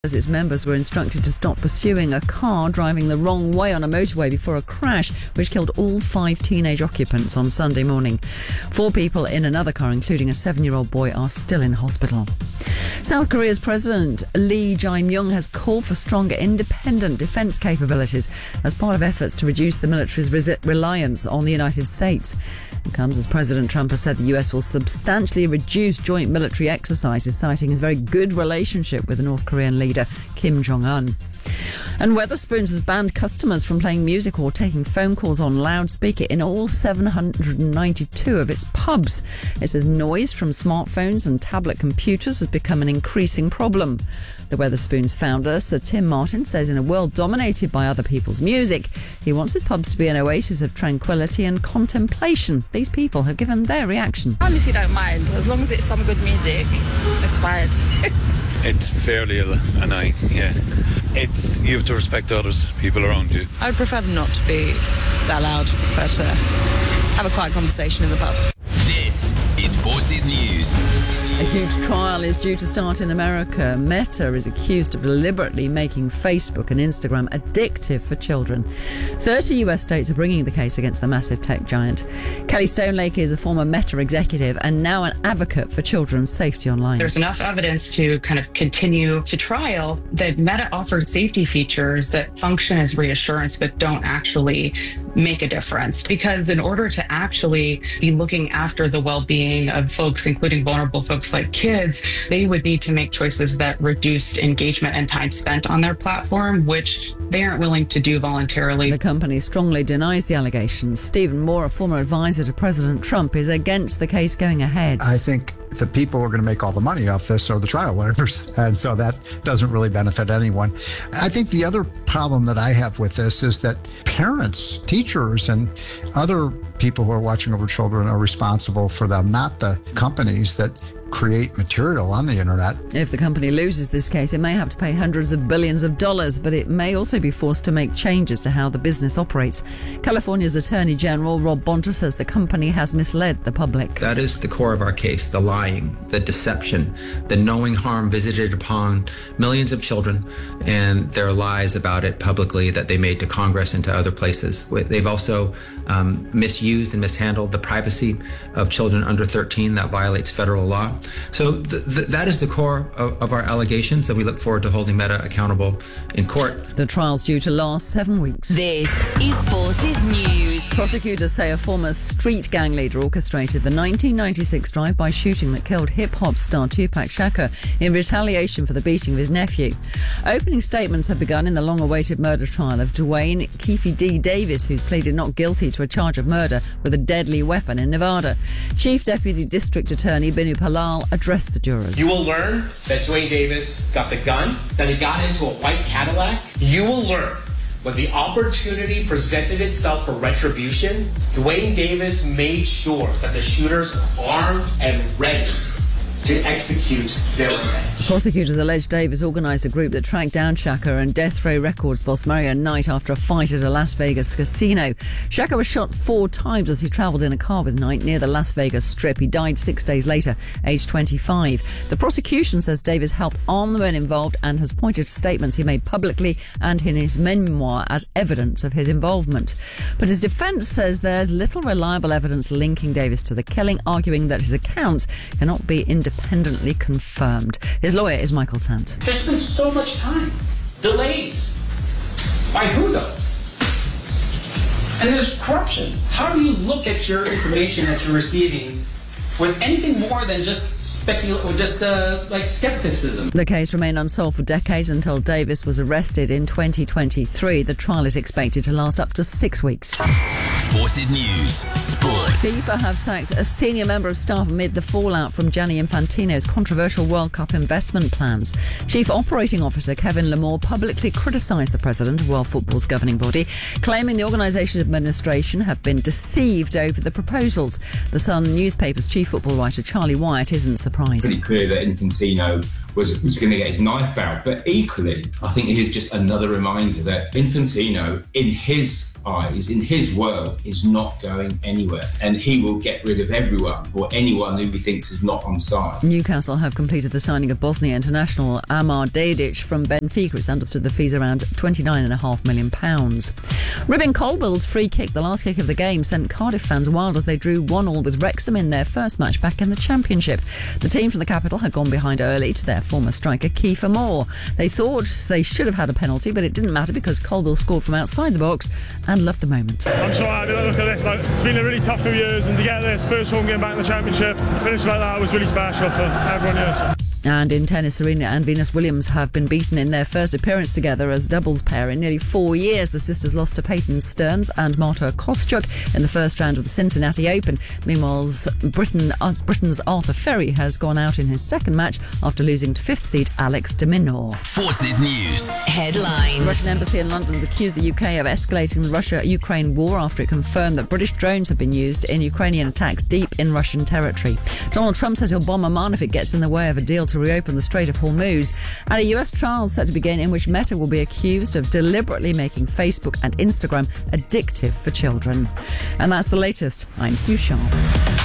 As its members were instructed to stop pursuing a car driving the wrong way on a motorway before a crash which killed all 5 teenage occupants on Sunday morning. 4 people in another car, including a 7-year-old boy, are still in hospital. South Korea's President Lee Jae-myung has called for stronger independent defence capabilities as part of efforts to reduce the military's reliance on the United States. It comes as President Trump has said the US will substantially reduce joint military exercises, citing his very good relationship with the North Korean leader Kim Jong-un. And Wetherspoons has banned customers from playing music or taking phone calls on loudspeaker in all 792 of its pubs. It says noise from smartphones and tablet computers has become an increasing problem. The Wetherspoons founder, Sir Tim Martin, says in a world dominated by other people's music, he wants his pubs to be an oasis of tranquility and contemplation. These people have given their reaction. I honestly don't mind. As long as it's some good music, it's fine. It's fairly annoying, yeah. You have to respect others, people around you. I would prefer them not to be that loud. I prefer to have a quiet conversation in the pub. This is Forces News. A huge trial is due to start in America. Meta is accused of deliberately making Facebook and Instagram addictive for children. 30 US states are bringing the case against the massive tech giant. Kelly Stonelake is a former Meta executive and now an advocate for children's safety online. There's enough evidence to kind of continue to trial that Meta offers safety features that function as reassurance but don't actually make a difference. Because in order to actually be looking after the well-being of folks, including vulnerable folks like kids, they would need to make choices that reduced engagement and time spent on their platform, which they aren't willing to do voluntarily. The company strongly denies the allegations. Stephen Moore, a former advisor to President Trump, is against the case going ahead. I think the people who are going to make all the money off this are the trial lawyers, and so that doesn't really benefit anyone. I think the other problem that I have with this is that parents, teachers, and other people who are watching over children are responsible for them, not the companies that create material on the internet. If the company loses this case, it may have to pay hundreds of billions of dollars, but it may also be forced to make changes to how the business operates. California's Attorney General Rob Bonta says the company has misled the public. That is the core of our case, the lying, the deception, the knowing harm visited upon millions of children and their lies about it publicly that they made to Congress and to other places. They've also misused and mishandled the privacy of children under 13. That violates federal law. So that is the core of our allegations, and we look forward to holding Meta accountable in court. The trial's due to last 7 weeks. This is Forces News. Prosecutors say a former street gang leader orchestrated the 1996 drive-by shooting that killed hip-hop star Tupac Shakur in retaliation for the beating of his nephew. Opening statements have begun in the long-awaited murder trial of Dwayne Keefe D. Davis, who's pleaded not guilty to a charge of murder with a deadly weapon in Nevada. Chief Deputy District Attorney Binu Palal addressed the jurors. You will learn that Dwayne Davis got the gun, that he got into a white Cadillac. You will learn when the opportunity presented itself for retribution, Dwayne Davis made sure that the shooters were armed and ready to execute their revenge. Prosecutors allege Davis organised a group that tracked down Shakur and Death Row Records boss Mario Knight after a fight at a Las Vegas casino. Shakur was shot 4 times as he travelled in a car with Knight near the Las Vegas Strip. He died 6 days later, aged 25. The prosecution says Davis helped arm the men involved and has pointed to statements he made publicly and in his memoir as evidence of his involvement. But his defence says there's little reliable evidence linking Davis to the killing, arguing that his accounts cannot be independently confirmed. His lawyer is Michael Sant. There's been so much time. Delays. By who, though? And there's corruption. How do you look at your information that you're receiving with anything more than just skepticism? The case remained unsolved for decades until Davis was arrested in 2023. The trial is expected to last up to 6 weeks. Forces News Sports. FIFA have sacked a senior member of staff amid the fallout from Gianni Infantino's controversial World Cup investment plans. Chief Operating Officer Kevin Lamore publicly criticised the president of World Football's governing body, claiming the organisation's administration have been deceived over the proposals. The Sun newspaper's chief football writer Charlie Wyatt isn't surprised. Pretty clear that Infantino was going to get his knife out, but equally I think it is just another reminder that Infantino, in his eyes, in his world, is not going anywhere. And he will get rid of everyone or anyone who he thinks is not on side. Newcastle have completed the signing of Bosnia international Amar Dedic from Benfica. It's understood the fee's around £29.5 million. Ribin Colville's free kick, the last kick of the game, sent Cardiff fans wild as they drew 1-1 with Wrexham in their first match back in the Championship. The team from the capital had gone behind early to their former striker Kiefer Moore. They thought they should have had a penalty, but it didn't matter because Colville scored from outside the box and loved the moment. I'm so happy. Look at this. It's been a really tough few years, and to get this first home game back in the Championship, finish like that was really special for everyone here. And in tennis, Serena and Venus Williams have been beaten in their first appearance together as doubles pair in nearly 4 years. The sisters lost to Peyton Stearns and Marta Kostyuk in the first round of the Cincinnati Open. Meanwhile, Britain's Arthur Ferry has gone out in his second match after losing to fifth seed Alex de Minaur. Forces News headlines. The Russian embassy in London has accused the UK of escalating the Russia-Ukraine war after it confirmed that British drones have been used in Ukrainian attacks deep in Russian territory. Donald Trump says he'll bomb Oman if it gets in the way of a deal to reopen the Strait of Hormuz. And a US trial is set to begin in which Meta will be accused of deliberately making Facebook and Instagram addictive for children. And that's the latest. I'm Sue Sharp.